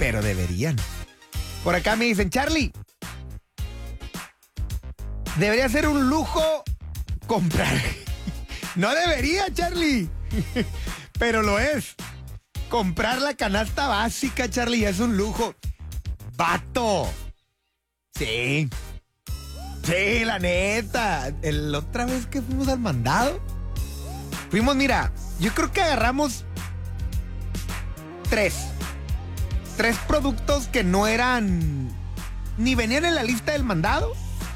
pero deberían. Por acá me dicen, Charlie, debería ser un lujo comprar. No debería, Charlie, pero lo es. Comprar la canasta básica, Charlie, es un lujo. ¡Vato! Sí. Sí, la neta. La otra vez que fuimos al mandado, fuimos, mira, yo creo que agarramos tres productos que no eran, ni venían en la lista del mandado,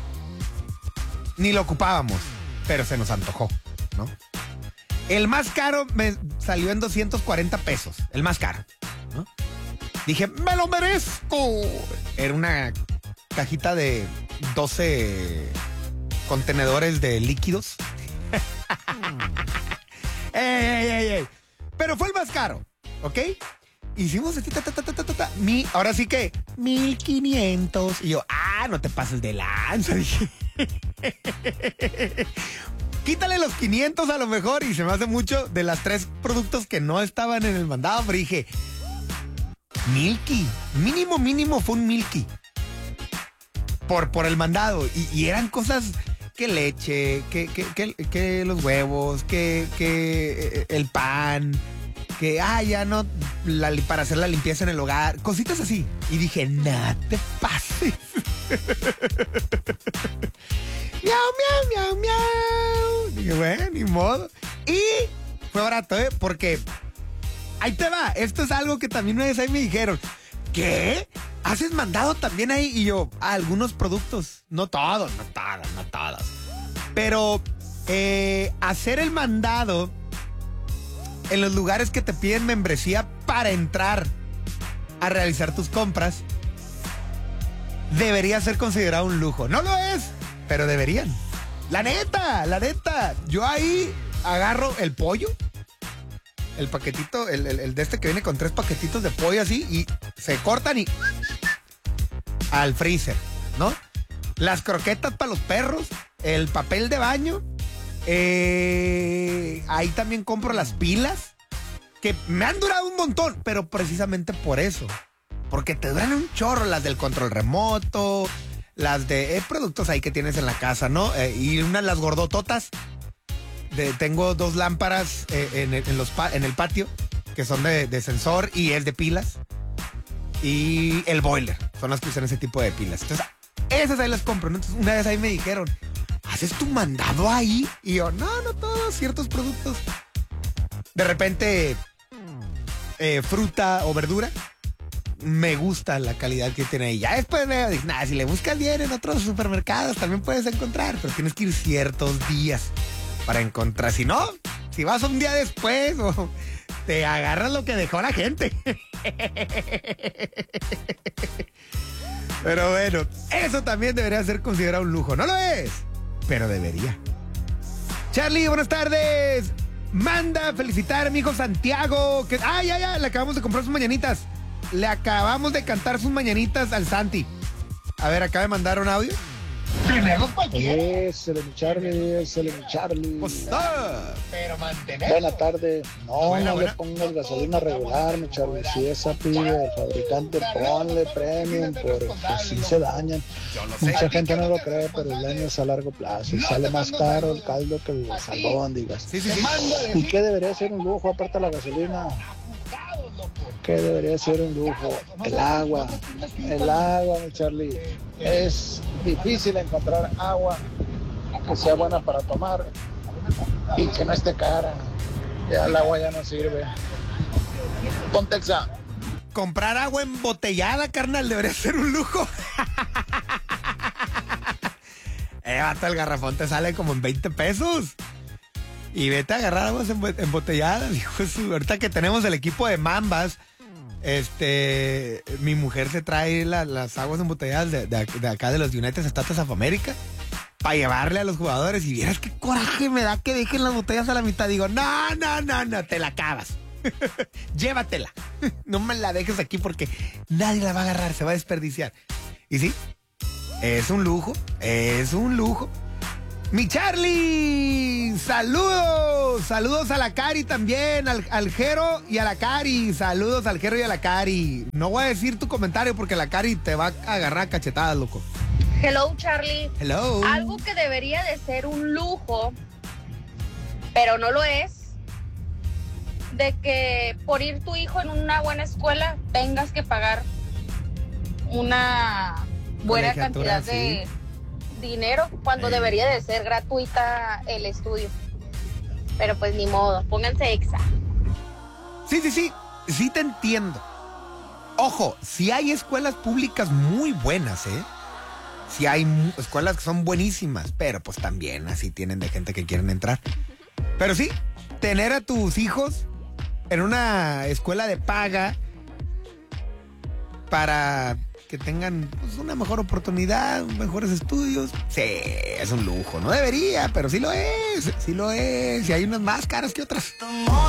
ni lo ocupábamos, pero se nos antojó, ¿no? El más caro me salió en 240 pesos, el más caro, ¿no? Dije, ¡me lo merezco! Era una cajita de 12 contenedores de líquidos. ¡Ey! Pero fue el más caro, ¿ok? Hicimos así, ahora sí que 1,500. Y yo, no te pases de lanza, dije. Quítale los 500 a lo mejor, y se me hace mucho de las 3 productos que no estaban en el mandado, pero dije, Milky, mínimo fue un Milky por el mandado, y eran cosas que leche, que los huevos, que el pan, que ya no, para hacer la limpieza en el hogar, cositas así. Y dije, nada te pases. Miau. Dije, bueno, ni modo. Y fue barato, porque ahí te va. Esto es algo que también una vez ahí me dijeron. ¿Qué? ¿Haces mandado también ahí? Y yo, algunos productos. No todos. Pero hacer el mandado en los lugares que te piden membresía para entrar a realizar tus compras debería ser considerado un lujo. No lo es, pero deberían. La neta. Yo ahí agarro el pollo, el paquetito, el de este que viene con 3 paquetitos de pollo así, y se cortan y al freezer, ¿no? Las croquetas para los perros, el papel de baño, ahí también compro las pilas, que me han durado un montón, pero precisamente por eso, porque te duran un chorro, las del control remoto, las de productos ahí que tienes en la casa, ¿no? Y las gordototas. Tengo 2 lámparas en el patio, que son de sensor y es de pilas. Y el boiler, son las que usan ese tipo de pilas. Entonces, esas ahí las compro, ¿no? Entonces, una vez ahí me dijeron, ¿haces tu mandado ahí? Y yo, no todos, ciertos productos. De repente, fruta o verdura, me gusta la calidad que tiene ahí. Ya después dije, si le buscas bien en otros supermercados también puedes encontrar, pero tienes que ir ciertos días para encontrar. Si no, si vas un día después, te agarras lo que dejó la gente. Pero bueno, eso también debería ser considerado un lujo. No lo es, pero debería. Charlie, buenas tardes. Manda felicitar a mi hijo Santiago, que ya, le acabamos de comprar sus mañanitas. Le acabamos de cantar sus mañanitas al Santi. A ver, acaba de mandar un audio. Ésale, mi Charlie. What's up? Pero mantener. Buena tarde. No Buena. le pongas gasolina regular, mi Charlie. Si esa pide el fabricante, ponle premium, porque si se dañan. Mucha gente no lo cree, pero el daño es a largo plazo. Y sale más caro el caldo que las albóndigas. Sí. ¿Y qué debería ser un lujo aparte de la gasolina? ¿Qué debería ser un lujo? El agua, mi Charlie. Es difícil encontrar agua que sea buena para tomar y que no esté cara. Ya el agua ya no sirve. Pontexa. Comprar agua embotellada, carnal, debería ser un lujo. Vato, el garrafón te sale como en 20 pesos. Y vete a agarrar aguas embotelladas, hijo de su. Ahorita que tenemos el equipo de Mambas, mi mujer se trae las aguas embotelladas de acá de los United States of America para llevarle a los jugadores. Y vieras qué coraje me da que dejen las botellas a la mitad. Digo, no, te la acabas. Llévatela. No me la dejes aquí porque nadie la va a agarrar, se va a desperdiciar. Y sí, es un lujo. Mi Charlie, saludos. Saludos a la Cari también, al Jero y a la Cari. Saludos al Jero y a la Cari. No voy a decir tu comentario porque la Cari te va a agarrar cachetadas, loco. Hello, Charlie. Hello. Algo que debería de ser un lujo, pero no lo es, de que por ir tu hijo en una buena escuela tengas que pagar una buena cantidad de dinero cuando debería de ser gratuita el estudio. Pero pues ni modo, pónganse exa. Sí te entiendo. Ojo, si hay escuelas públicas muy buenas, si hay escuelas que son buenísimas, pero pues también así tienen de gente que quieren entrar. Pero sí, tener a tus hijos en una escuela de paga para que tengan pues, una mejor oportunidad, mejores estudios. Sí, es un lujo. No debería, pero sí lo es. Sí lo es. Y hay unas más caras que otras.